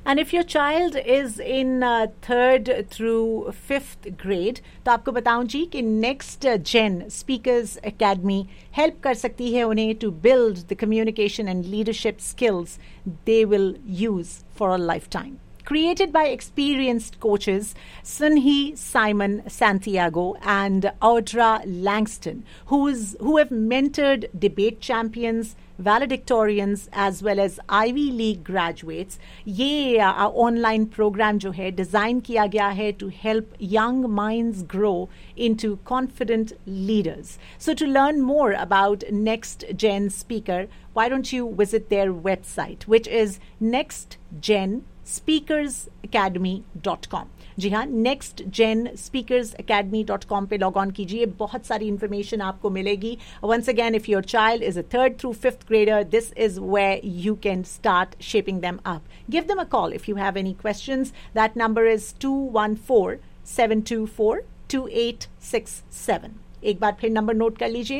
And if your child is in third through fifth grade, तो आपको बताऊं जी कि next gen speakers academy help कर सकती है उन्हें to build the communication and leadership skills they will use for a life time. Created by experienced coaches Sunhee Simon Santiago and Audra Langston, who have mentored debate champions, valedictorians as well as Ivy League graduates. ये online programme जो है design किया गया है to help young minds grow into confident leaders. So to learn more about Next Gen Speaker, why don't you visit their website, which is nextgenspeakersacademy.com. जी हाँ, nextgenspeakersacademy.com पे log on कीजिए. बहुत सारी इंफॉर्मेशन आपको मिलेगी. Once again, if your child is a third through fifth grader, this is where you can start shaping them up. Give them a call if you have any questions. That number is 214-724-2867. एक बार फिर number note कर लीजिए,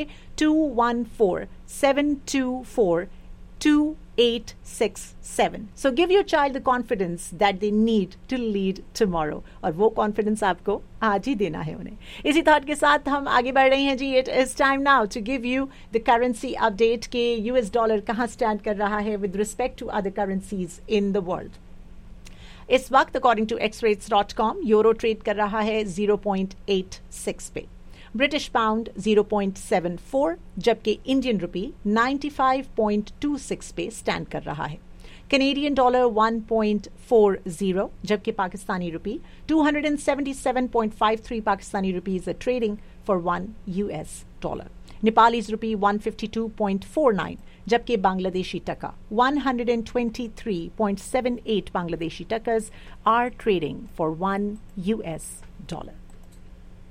214-724-2867. So give your child the confidence that they need to lead tomorrow. और वो confidence आपको आज ही देना है उन्हें. इसी थॉट के साथ हम आगे बढ़ रहे हैं जी. It is time now to give you the currency update के US डॉलर कहाँ स्टैंड कर रहा है with respect to other currencies in the world. इस वक्त according to xrates.com euro trade कर रहा है 0.86 पे. ब्रिटिश पाउंड 0.74, जबकि इंडियन रुपी 95.26 पे स्टैंड कर रहा है. कैनेडियन डॉलर 1.40, जबकि पाकिस्तानी रुपी 277.53 Pakistani rupees trading for $1 dollar. Nepalese रुपी 152.49, जबकि बांग्लादेशी टका 123.78 Bangladeshi टकर्स are trading for $1 dollar.